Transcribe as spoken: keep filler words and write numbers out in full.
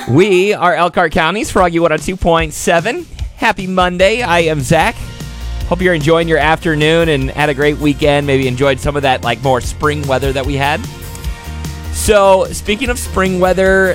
We are Elkhart County's Froggy one oh two point seven. Happy Monday. I am Zach. Hope you're enjoying your afternoon and had a great weekend. Maybe enjoyed some of that like more spring weather that we had. So, speaking of spring weather,